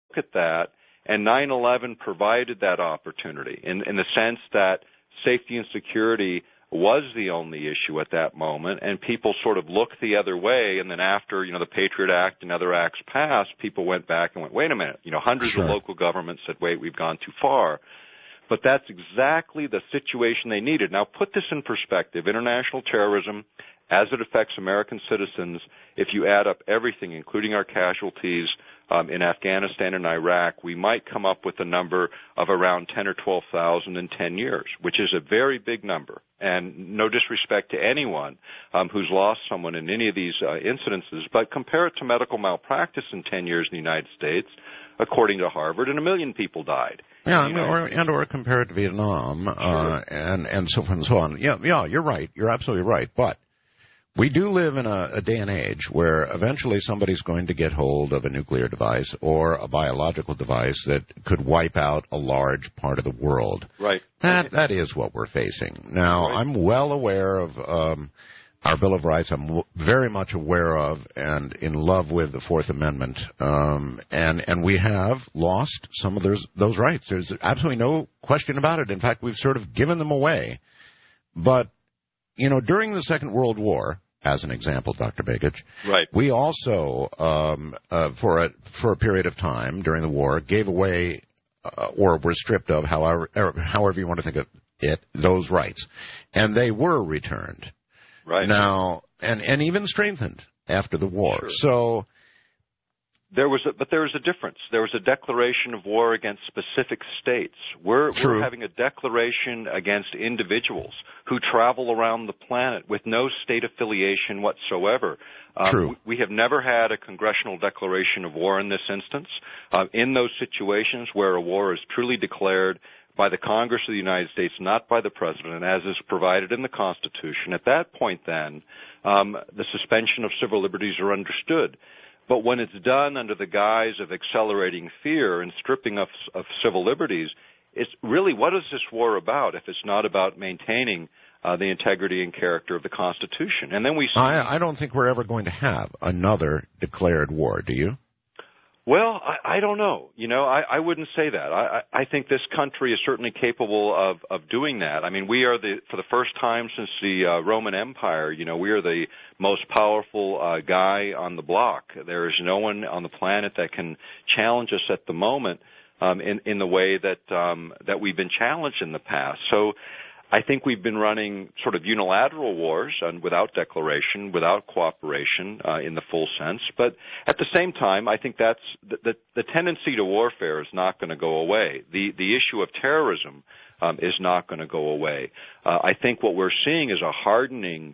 at that, and 9/11 provided that opportunity in the sense that safety and security was the only issue at that moment, and people sort of looked the other way, and then after, the Patriot Act and other acts passed, people went back and went, wait a minute, hundreds of local governments said, wait, we've gone too far. But that's exactly the situation they needed. Now, put this in perspective. International terrorism, as it affects American citizens, if you add up everything, including our casualties in Afghanistan and Iraq, we might come up with a number of around 10 or 12,000 in 10 years, which is a very big number. And no disrespect to anyone who's lost someone in any of these incidences, but compare it to medical malpractice in 10 years in the United States, according to Harvard, and 1 million people died. Yeah, or compare it to Vietnam, and so forth and so on. Yeah, you're right. You're absolutely right. But we do live in a day and age where eventually somebody's going to get hold of a nuclear device or a biological device that could wipe out a large part of the world. Right. That is what we're facing. Now, I'm well aware of our Bill of Rights. I'm very much aware of and in love with the Fourth Amendment. And we have lost some of those rights. There's absolutely no question about it. In fact, we've sort of given them away. But, during the Second World War, as an example, Dr. Begich, we also, for a period of time during the war, gave away or were stripped of, however you want to think of it, those rights. And they were returned. Right. Now, and even strengthened after the war. Sure. So there was a difference. There was a declaration of war against specific states. We're having a declaration against individuals who travel around the planet with no state affiliation whatsoever. True. We have never had a congressional declaration of war in this instance. In those situations where a war is truly declared by the Congress of the United States, not by the President, as is provided in the Constitution. At that point, then, the suspension of civil liberties are understood. But when it's done under the guise of accelerating fear and stripping of civil liberties, it's really, what is this war about if it's not about maintaining the integrity and character of the Constitution? And then we see... I don't think we're ever going to have another declared war, do you? Well, I don't know. I wouldn't say that. I think this country is certainly capable of doing that. I mean, we are for the first time since the Roman Empire, we are the most powerful guy on the block. There is no one on the planet that can challenge us at the moment in the way that we've been challenged in the past. So I think we've been running sort of unilateral wars without declaration, without cooperation in the full sense. But at the same time, I think that's the tendency to warfare is not going to go away. The issue of terrorism is not going to go away. I think what we're seeing is a hardening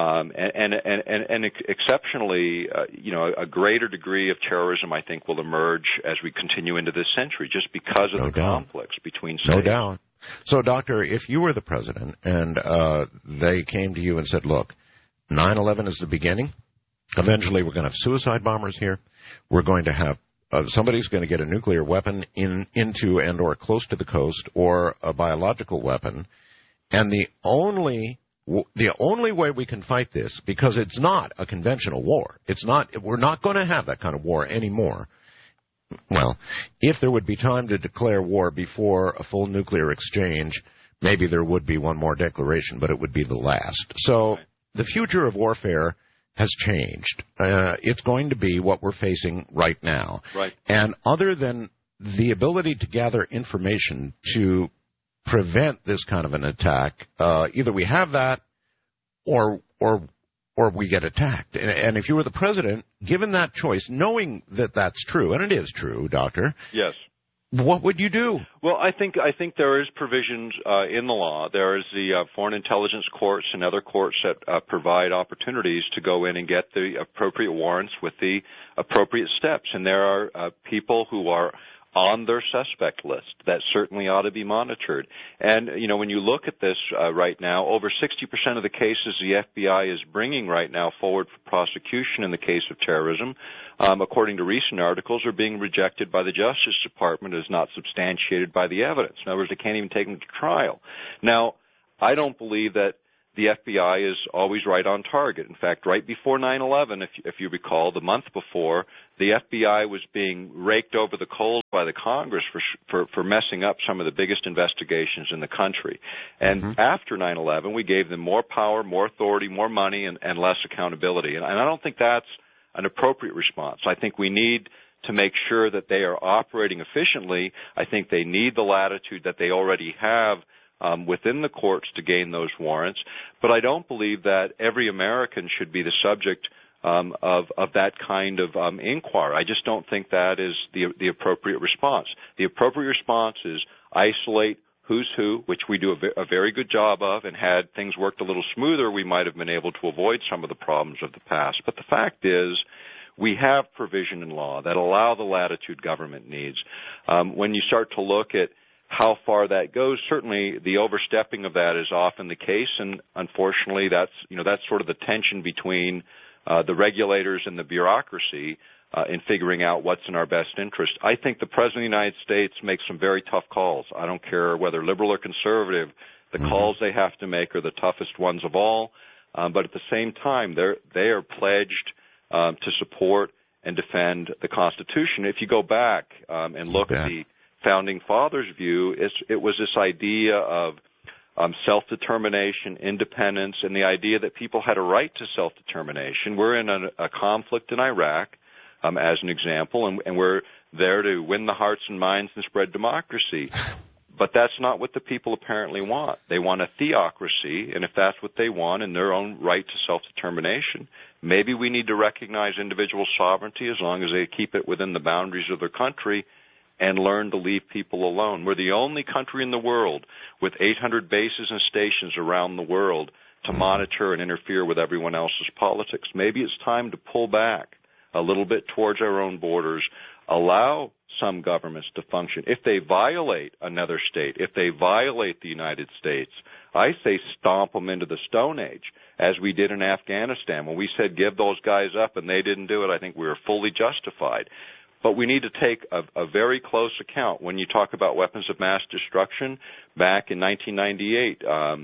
and exceptionally, a greater degree of terrorism, I think, will emerge as we continue into this century, just because of the conflicts between states. No doubt. So, Doctor, if you were the president and they came to you and said, look, 9/11 is the beginning. Eventually we're going to have suicide bombers here. We're going to have somebody's going to get a nuclear weapon into and or close to the coast, or a biological weapon. And the only way we can fight this, because it's not a conventional war. We're not going to have that kind of war anymore. Well, if there would be time to declare war before a full nuclear exchange, maybe there would be one more declaration, but it would be the last. So the future of warfare has changed. It's going to be what we're facing right now. Right. And other than the ability to gather information to prevent this kind of an attack, either we have that or we get attacked. And if you were the president, given that choice, knowing that that's true, and it is true, Doctor. Yes. What would you do? Well, I think there is provisions in the law. There is the foreign intelligence courts and other courts that provide opportunities to go in and get the appropriate warrants with the appropriate steps. And there are people who are on their suspect list that certainly ought to be monitored. And, when you look at this right now, over 60% of the cases the FBI is bringing right now forward for prosecution in the case of terrorism, according to recent articles, are being rejected by the Justice Department as not substantiated by the evidence. In other words, they can't even take them to trial. Now, I don't believe that the FBI is always right on target. In fact, right before 9/11, if you recall, the month before, the FBI was being raked over the coals by the Congress for messing up some of the biggest investigations in the country. And after 9/11, we gave them more power, more authority, more money, and less accountability. And I don't think that's an appropriate response. I think we need to make sure that they are operating efficiently. I think they need the latitude that they already have within the courts to gain those warrants. But I don't believe that every American should be the subject of that kind of inquiry. I just don't think that is the appropriate response. The appropriate response is isolate who's who, which we do a very good job of, and had things worked a little smoother, we might have been able to avoid some of the problems of the past. But the fact is, we have provision in law that allow the latitude government needs. When you start to look at how far that goes, certainly the overstepping of that is often the case, and unfortunately that's sort of the tension between the regulators and the bureaucracy in figuring out what's in our best interest. I think the President of the United States makes some very tough calls. I don't care whether liberal or conservative, the calls they have to make are the toughest ones of all, but at the same time they are pledged to support and defend the Constitution. If you go back and look at the Founding Fathers' view, it was this idea of self-determination, independence, and the idea that people had a right to self-determination. We're in a conflict in Iraq, as an example, and we're there to win the hearts and minds and spread democracy. But that's not what the people apparently want. They want a theocracy, and if that's what they want in their own right to self-determination, maybe we need to recognize individual sovereignty as long as they keep it within the boundaries of their country and learn to leave people alone. We're the only country in the world with 800 bases and stations around the world to monitor and interfere with everyone else's politics. Maybe it's time to pull back a little bit towards our own borders, allow some governments to function. If they violate another state, if they violate the United States, I say stomp them into the Stone Age, as we did in Afghanistan. When we said give those guys up and they didn't do it, I think we were fully justified. But we need to take a very close account. When you talk about weapons of mass destruction, back in 1998,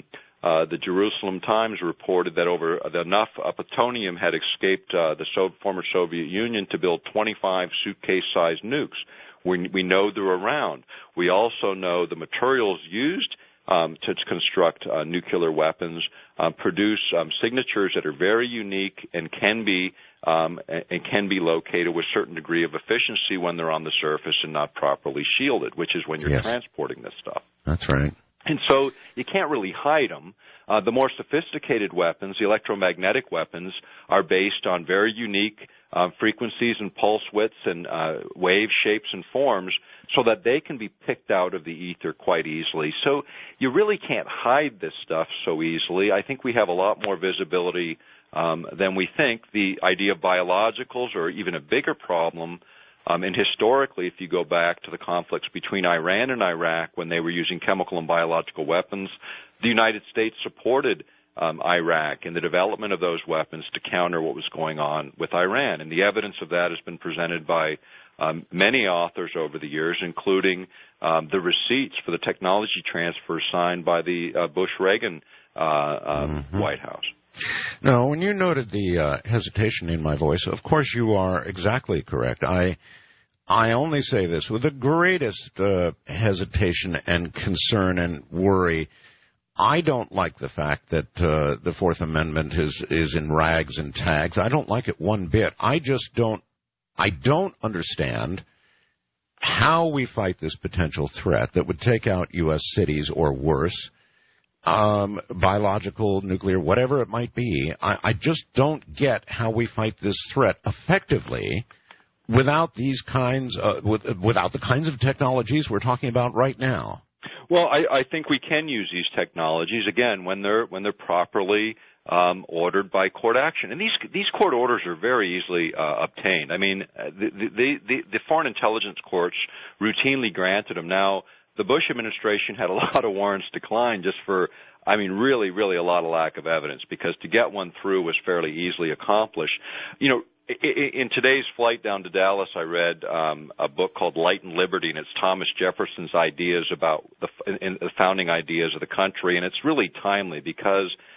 the Jerusalem Times reported that over enough plutonium had escaped the former Soviet Union to build 25 suitcase-sized nukes. We know they're around. We also know the materials used to construct nuclear weapons produce signatures that are very unique and can be located with a certain degree of efficiency when they're on the surface and not properly shielded, which is when you're transporting this stuff. That's right. And so you can't really hide them. The more sophisticated weapons, the electromagnetic weapons, are based on very unique frequencies and pulse widths and wave shapes and forms so that they can be picked out of the ether quite easily. So you really can't hide this stuff so easily. I think we have a lot more visibility than we think. The idea of biologicals are even a bigger problem. And historically, if you go back to the conflicts between Iran and Iraq when they were using chemical and biological weapons, the United States supported Iraq in the development of those weapons to counter what was going on with Iran. And the evidence of that has been presented by many authors over the years, including the receipts for the technology transfer signed by the Bush-Reagan White House. No, when you noted the hesitation in my voice, of course you are exactly correct. I only say this with the greatest hesitation and concern and worry. I don't like the fact that the Fourth Amendment is in rags and tags. I don't like it one bit. I don't understand how we fight this potential threat that would take out U.S. cities or worse. Biological, nuclear, whatever it might be. I just don't get how we fight this threat effectively without these kinds without the kinds of technologies we're talking about right now. Well, I think we can use these technologies again when they're properly ordered by court action, and these court orders are very easily obtained. I mean, the foreign intelligence courts routinely granted them. Now, the Bush administration had a lot of warrants declined just for, really, really a lot of lack of evidence, because to get one through was fairly easily accomplished. You know, in today's flight down to Dallas, I read a book called Light and Liberty, and it's Thomas Jefferson's ideas about the founding ideas of the country, and it's really timely because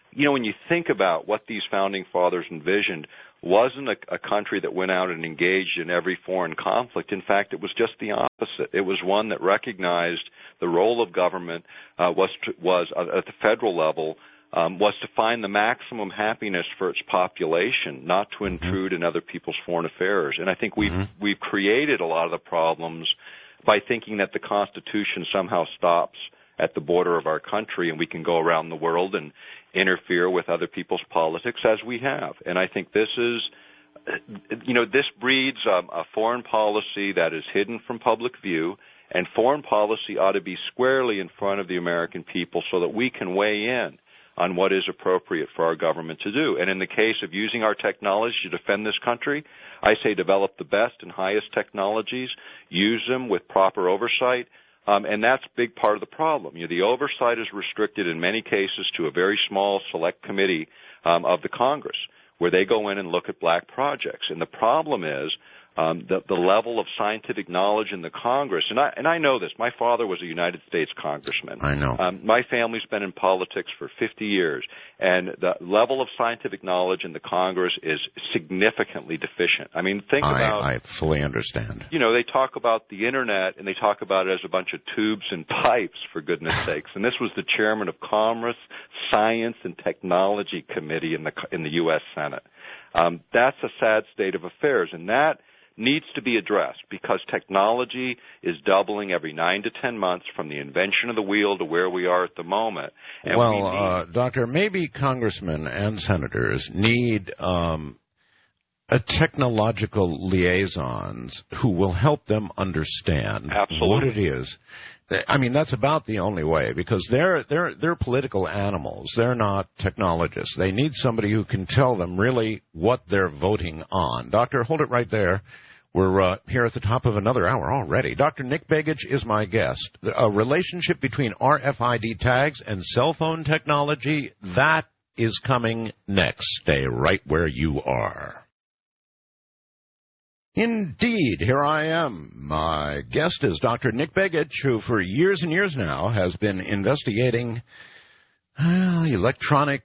when you think about what these founding fathers envisioned, wasn't a country that went out and engaged in every foreign conflict. In fact, it was just the opposite. It was one that recognized the role of government was at the federal level was to find the maximum happiness for its population, not to intrude in other people's foreign affairs. And I think we've created a lot of the problems by thinking that the Constitution somehow stops at the border of our country and we can go around the world and interfere with other people's politics as we have. And I think this is, this breeds a foreign policy that is hidden from public view, and foreign policy ought to be squarely in front of the American people so that we can weigh in on what is appropriate for our government to do. And in the case of using our technology to defend this country, I say develop the best and highest technologies, use them with proper oversight, and that's a big part of the problem. The oversight is restricted in many cases to a very small select committee of the Congress, where they go in and look at black projects. And the problem is the level of scientific knowledge in the Congress, and I know this. My father was a United States congressman. I know. My family's been in politics for 50 years, and the level of scientific knowledge in the Congress is significantly deficient. I mean, I fully understand. They talk about the Internet, and they talk about it as a bunch of tubes and pipes, for goodness sakes. And this was the chairman of Commerce, Science, and Technology Committee in the U.S. Senate. That's a sad state of affairs, and that needs to be addressed because technology is doubling every 9 to 10 months from the invention of the wheel to where we are at the moment. And Doctor, maybe congressmen and senators need technological liaisons who will help them understand what it is. I mean, that's about the only way, because they're political animals. They're not technologists. They need somebody who can tell them really what they're voting on. Doctor, hold it right there. We're here at the top of another hour already. Dr. Nick Begich is my guest. A relationship between RFID tags and cell phone technology, that is coming next. Stay right where you are. Indeed, here I am. My guest is Dr. Nick Begich, who for years and years now has been investigating electronic,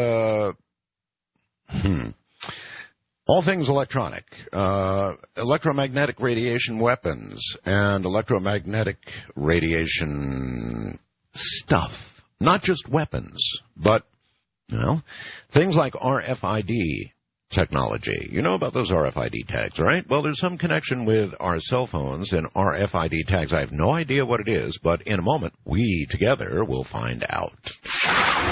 all things electronic, electromagnetic radiation weapons, and electromagnetic radiation stuff. Not just weapons, but, things like RFID technology. You know about those RFID tags, right? Well, there's some connection with our cell phones and RFID tags. I have no idea what it is, but in a moment, we together will find out.